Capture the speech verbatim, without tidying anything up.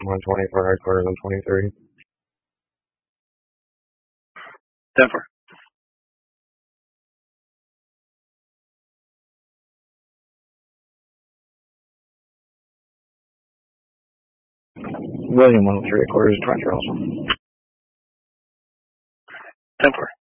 one twenty for headquarters on twenty-three. ten four. William one oh three, headquarters, twenty also. ten four.